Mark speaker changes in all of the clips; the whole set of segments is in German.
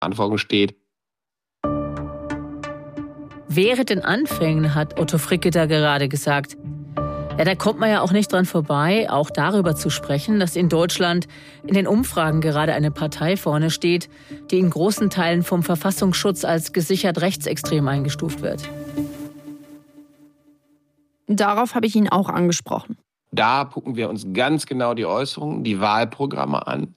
Speaker 1: Verantwortung steht.
Speaker 2: Während den Anfängen hat Otto Fricke da gerade gesagt. Ja, da kommt man ja auch nicht dran vorbei, auch darüber zu sprechen, dass in Deutschland in den Umfragen gerade eine Partei vorne steht, die in großen Teilen vom Verfassungsschutz als gesichert rechtsextrem eingestuft wird.
Speaker 3: Darauf habe ich ihn auch angesprochen.
Speaker 1: Da gucken wir uns ganz genau die Äußerungen, die Wahlprogramme an,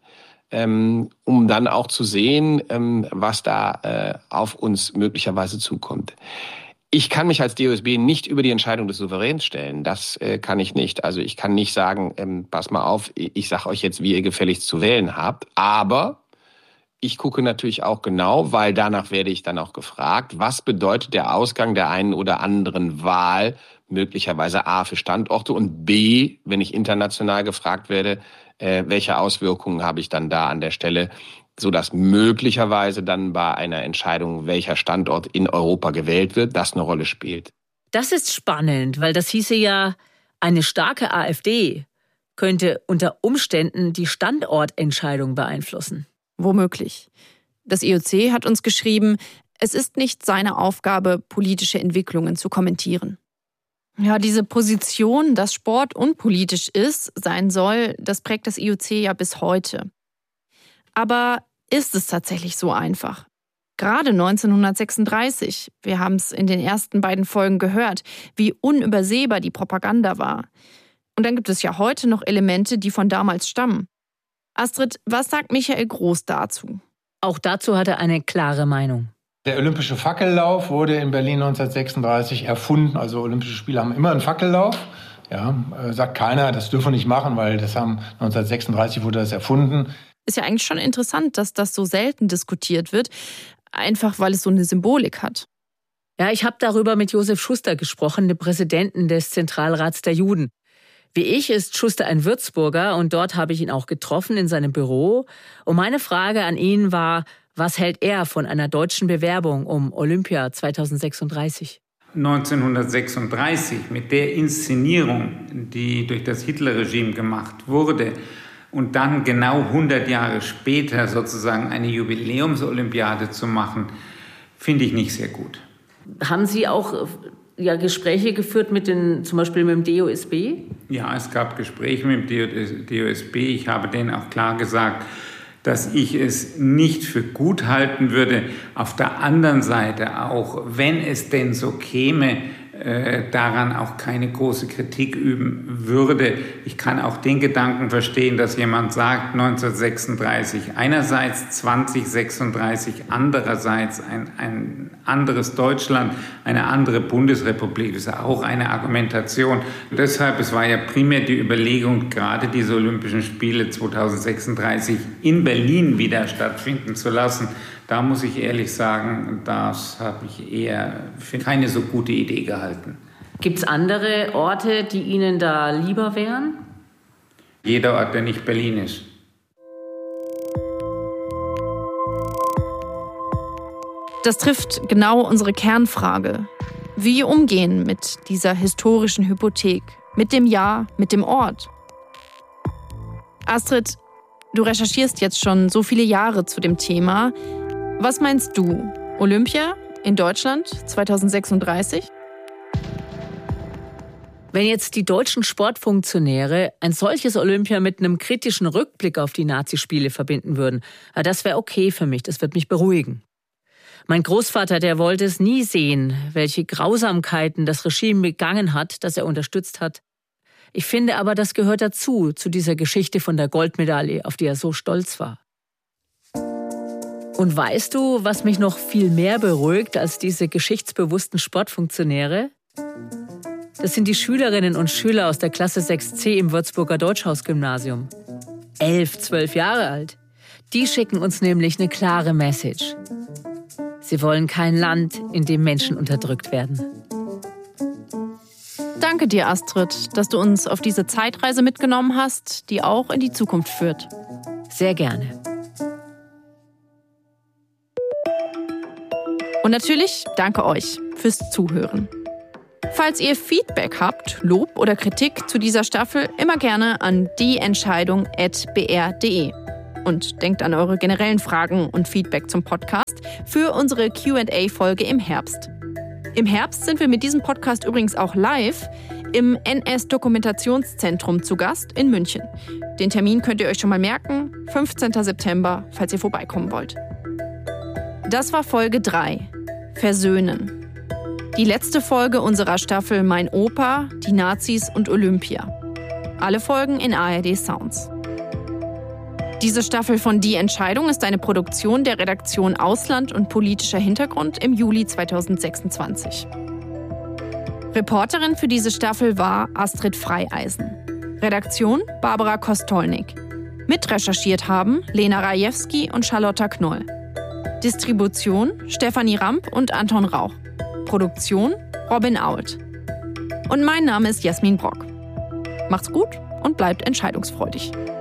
Speaker 1: um dann auch zu sehen, was da auf uns möglicherweise zukommt. Ich kann mich als DOSB nicht über die Entscheidung des Souveräns stellen. Das kann ich nicht. Also ich kann nicht sagen, pass mal auf, ich sage euch jetzt, wie ihr gefälligst zu wählen habt. Aber ich gucke natürlich auch genau, weil danach werde ich dann auch gefragt, was bedeutet der Ausgang der einen oder anderen Wahl möglicherweise A für Standorte und B, wenn ich international gefragt werde, welche Auswirkungen habe ich dann da an der Stelle, sodass möglicherweise dann bei einer Entscheidung, welcher Standort in Europa gewählt wird, das eine Rolle spielt.
Speaker 2: Das ist spannend, weil das hieße ja, eine starke AfD könnte unter Umständen die Standortentscheidung beeinflussen.
Speaker 3: Womöglich. Das IOC hat uns geschrieben, es ist nicht seine Aufgabe, politische Entwicklungen zu kommentieren. Ja, diese Position, dass Sport unpolitisch sein soll, das prägt das IOC ja bis heute. Aber ist es tatsächlich so einfach? Gerade 1936, wir haben es in den ersten beiden Folgen gehört, wie unübersehbar die Propaganda war. Und dann gibt es ja heute noch Elemente, die von damals stammen. Astrid, was sagt Michael Groß dazu?
Speaker 2: Auch dazu hat er eine klare Meinung.
Speaker 4: Der olympische Fackellauf wurde in Berlin 1936 erfunden. Also Olympische Spiele haben immer einen Fackellauf. Ja, sagt keiner, das dürfen wir nicht machen, weil 1936 wurde das erfunden.
Speaker 3: Ist ja eigentlich schon interessant, dass das so selten diskutiert wird, einfach weil es so eine Symbolik hat.
Speaker 2: Ja, ich habe darüber mit Josef Schuster gesprochen, dem Präsidenten des Zentralrats der Juden. Wie ich ist Schuster ein Würzburger und dort habe ich ihn auch getroffen in seinem Büro. Und meine Frage an ihn war, was hält er von einer deutschen Bewerbung um Olympia 2036?
Speaker 5: 1936 mit der Inszenierung, die durch das Hitlerregime gemacht wurde und dann genau 100 Jahre später sozusagen eine Jubiläumsolympiade zu machen, finde ich nicht sehr gut.
Speaker 2: Haben Sie auch Gespräche geführt zum Beispiel mit dem DOSB?
Speaker 5: Ja, es gab Gespräche mit dem DOSB. Ich habe denen auch klar gesagt, dass ich es nicht für gut halten würde. Auf der anderen Seite auch, wenn es denn so käme, daran auch keine große Kritik üben würde. Ich kann auch den Gedanken verstehen, dass jemand sagt, 1936 einerseits, 2036 andererseits, ein anderes Deutschland, eine andere Bundesrepublik. Das ist auch eine Argumentation. Und deshalb, es war ja primär die Überlegung, gerade diese Olympischen Spiele 2036 in Berlin wieder stattfinden zu lassen. Da muss ich ehrlich sagen, das habe ich eher für keine so gute Idee gehalten.
Speaker 2: Gibt es andere Orte, die Ihnen da lieber wären?
Speaker 5: Jeder Ort, der nicht Berlin ist.
Speaker 3: Das trifft genau unsere Kernfrage. Wie umgehen mit dieser historischen Hypothek? Mit dem Jahr, mit dem Ort? Astrid, du recherchierst jetzt schon so viele Jahre zu dem Thema. Was meinst du? Olympia in Deutschland 2036?
Speaker 2: Wenn jetzt die deutschen Sportfunktionäre ein solches Olympia mit einem kritischen Rückblick auf die Nazispiele verbinden würden, das wäre okay für mich, das wird mich beruhigen. Mein Großvater, der wollte es nie sehen, welche Grausamkeiten das Regime begangen hat, das er unterstützt hat. Ich finde aber, das gehört dazu, zu dieser Geschichte von der Goldmedaille, auf die er so stolz war. Und weißt du, was mich noch viel mehr beruhigt als diese geschichtsbewussten Sportfunktionäre? Das sind die Schülerinnen und Schüler aus der Klasse 6c im Würzburger Deutschhaus-Gymnasium. 11, 12 Jahre alt. Die schicken uns nämlich eine klare Message. Sie wollen kein Land, in dem Menschen unterdrückt werden.
Speaker 3: Danke dir, Astrid, dass du uns auf diese Zeitreise mitgenommen hast, die auch in die Zukunft führt.
Speaker 2: Sehr gerne.
Speaker 3: Und natürlich danke euch fürs Zuhören. Falls ihr Feedback habt, Lob oder Kritik zu dieser Staffel, immer gerne an dieentscheidung@br.de. und denkt an eure generellen Fragen und Feedback zum Podcast für unsere Q&A-Folge im Herbst. Im Herbst sind wir mit diesem Podcast übrigens auch live im NS-Dokumentationszentrum zu Gast in München. Den Termin könnt ihr euch schon mal merken, 15. September, falls ihr vorbeikommen wollt. Das war Folge 3, Versöhnen. Die letzte Folge unserer Staffel Mein Opa, die Nazis und Olympia. Alle Folgen in ARD Sounds. Diese Staffel von Die Entscheidung ist eine Produktion der Redaktion Ausland und politischer Hintergrund im Juli 2026. Reporterin für diese Staffel war Astrid Freieisen. Redaktion Barbara Kostolnik. Mitrecherchiert haben Lena Rajewski und Charlotta Knoll. Distribution Stefanie Ramp und Anton Rauch. Produktion Robin Ault. Und mein Name ist Jasmin Brock. Macht's gut und bleibt entscheidungsfreudig.